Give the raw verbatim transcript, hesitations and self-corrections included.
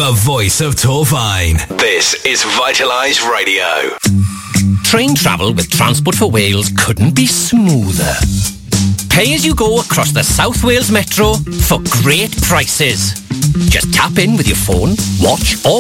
the voice of Torfaen. This is Vitalise Radio. Train travel with Transport for Wales couldn't be smoother. Pay as you go across the South Wales Metro for great prices. Just tap in with your phone, watch or